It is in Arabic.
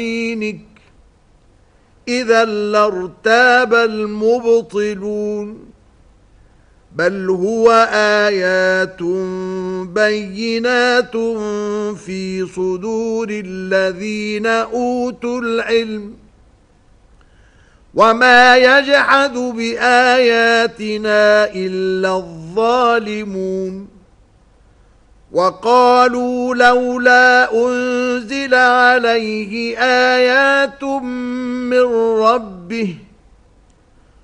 يمينك إذا لارتاب المبطلون بل هو آيات بينات في صدور الذين أوتوا العلم وما يجحد بآياتنا إلا الظالمون وقالوا لولا أنزل عليه آيات من ربه